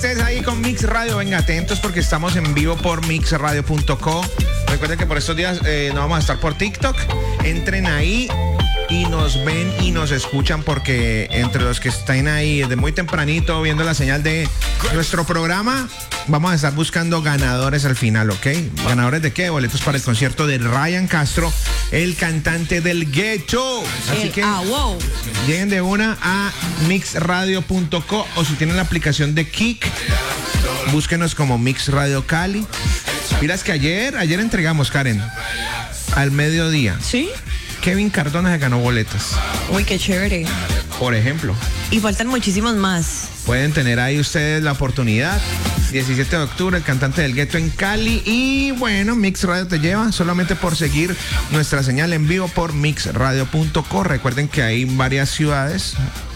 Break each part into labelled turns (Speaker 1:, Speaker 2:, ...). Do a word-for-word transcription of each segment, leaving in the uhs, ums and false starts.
Speaker 1: Ustedes ahí con Mix Radio, venga, atentos porque estamos en vivo por mix radio punto co. Recuerden que por estos días eh, no vamos a estar por TikTok. Entren ahí y nos ven y nos escuchan, porque entre los que están ahí desde muy tempranito viendo la señal de nuestro programa, vamos a estar buscando ganadores al final, ¿ok? ¿Ganadores de qué? Boletos para el concierto de Ryan Castro, el cantante del Ghetto. Así
Speaker 2: el,
Speaker 1: que
Speaker 2: ah, wow.
Speaker 1: lleguen de una a mix radio punto co, o si tienen la aplicación de Kik, búsquenos como Mix Radio Cali. Miras que ayer, ayer entregamos, Karen, al mediodía.
Speaker 2: ¿Sí?
Speaker 1: Kevin Cardona se ganó boletas,
Speaker 2: Uy, qué chévere.
Speaker 1: por ejemplo.
Speaker 2: Y faltan muchísimos más.
Speaker 1: Pueden tener ahí ustedes la oportunidad. diecisiete de octubre, el cantante del Ghetto en Cali. Y bueno, Mix Radio te lleva solamente por seguir nuestra señal en vivo por mix radio punto co. Recuerden que hay varias ciudades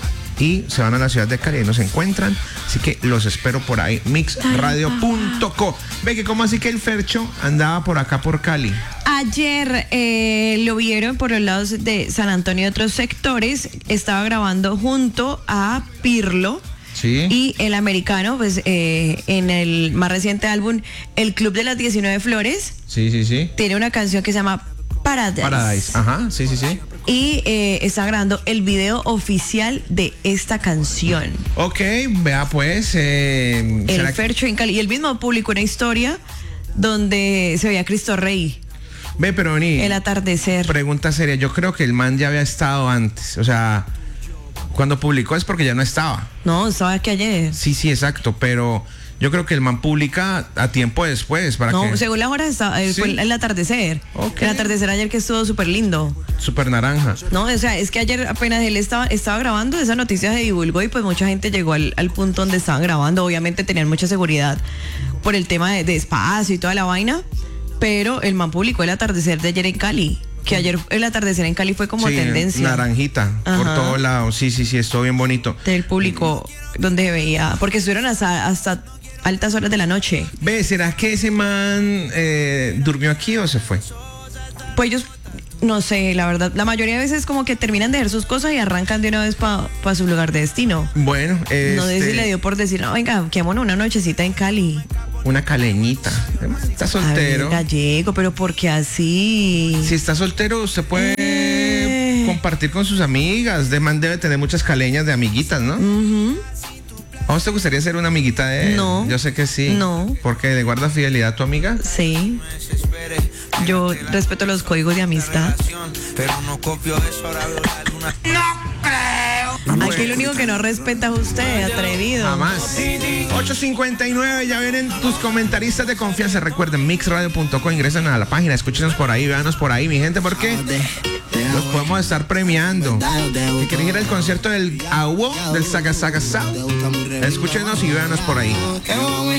Speaker 1: y se van a la ciudad de Cali y nos encuentran. Así que los espero por ahí, mix radio punto co. Ve que como así que el Fercho andaba por acá por Cali.
Speaker 2: Ayer eh, lo vieron por los lados de San Antonio y otros sectores. Estaba grabando junto a Pirlo.
Speaker 1: Sí.
Speaker 2: Y el americano, pues eh, en el más reciente álbum, El Club de las diecinueve Flores,
Speaker 1: Sí, sí, sí.
Speaker 2: tiene una canción que se llama Paradise.
Speaker 1: Paradise. Ajá, sí, sí, sí.
Speaker 2: Y eh, está grabando el video oficial de esta canción.
Speaker 1: Ok, vea pues. Eh,
Speaker 2: El
Speaker 1: ¿será que-
Speaker 2: Fercho en Cali. Y él mismo publicó una historia donde se veía a Cristo Rey,
Speaker 1: Ve, pero vení.
Speaker 2: el atardecer.
Speaker 1: Pregunta seria. Yo creo que el man ya había estado antes. O sea, cuando publicó es porque ya no estaba.
Speaker 2: No, estaba aquí ayer.
Speaker 1: Sí, sí, exacto. Pero yo creo que el man publica a tiempo después. Para
Speaker 2: No,
Speaker 1: que...
Speaker 2: según las horas estaba, eh,
Speaker 1: ¿Sí?
Speaker 2: fue el atardecer.
Speaker 1: Ok.
Speaker 2: El atardecer ayer que estuvo súper lindo.
Speaker 1: Super naranja.
Speaker 2: No, o sea, es que ayer apenas él estaba, estaba grabando, esa noticia se divulgó y pues mucha gente llegó al, al punto donde estaban grabando. Obviamente tenían mucha seguridad por el tema de, de espacio y toda la vaina, pero el man publicó el atardecer de ayer en Cali, que ayer el atardecer en Cali fue como
Speaker 1: Sí,
Speaker 2: tendencia.
Speaker 1: naranjita.
Speaker 2: Ajá.
Speaker 1: Por todos lados. Sí, sí, sí, estuvo bien bonito.
Speaker 2: Del público donde se veía, porque estuvieron hasta, hasta altas horas de la noche.
Speaker 1: Ve, ¿será que ese man eh, durmió aquí o se fue?
Speaker 2: Pues ellos, no sé, la verdad, la mayoría de veces como que terminan de hacer sus cosas y arrancan de una vez para pa su lugar de destino.
Speaker 1: Bueno, este,
Speaker 2: No sé si le dio por decir, no, venga, quedémonos una nochecita en Cali.
Speaker 1: una caleñita. Está soltero.
Speaker 2: A ver, gallego, pero ¿por qué así?
Speaker 1: Si está soltero, usted puede
Speaker 2: Eh.
Speaker 1: compartir con sus amigas. De man debe tener muchas caleñas de amiguitas, ¿no?
Speaker 2: Ujú.
Speaker 1: ¿A vos te gustaría ser una amiguita de él?
Speaker 2: No.
Speaker 1: Yo sé que sí.
Speaker 2: No.
Speaker 1: ¿Por qué? ¿Le guarda fidelidad a tu amiga?
Speaker 2: Sí. Yo respeto los códigos de amistad.
Speaker 3: Pero no copio eso, ahora veo la luna. No creo.
Speaker 2: Aquí lo único que no respeta es usted, atrevido.
Speaker 1: Jamás. ocho cincuenta y nueve, ya vienen tus comentaristas de confianza. Recuerden, mix radio punto co, ingresan a la página, escúchenos por ahí, véanos por ahí, mi gente, porque los podemos estar premiando. Si quieren ir al concierto del A U O, del Saga Saga Sound, escúchenos y véanos por ahí.